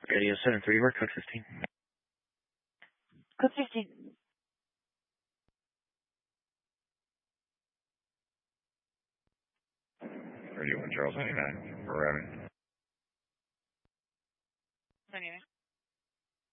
Radio 7-3, we're code 15. Code 15. Radio 1 Charles 99, we're routing. 99.